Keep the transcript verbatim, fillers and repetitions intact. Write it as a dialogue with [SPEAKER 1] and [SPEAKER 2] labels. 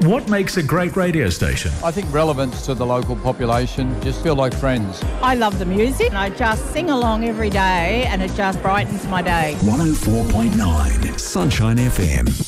[SPEAKER 1] What makes a great radio station?
[SPEAKER 2] I think relevance to the local population, just feel like friends.
[SPEAKER 3] I love the music. I just sing along every day and it just brightens my day.
[SPEAKER 4] one oh four point nine Sunshine F M.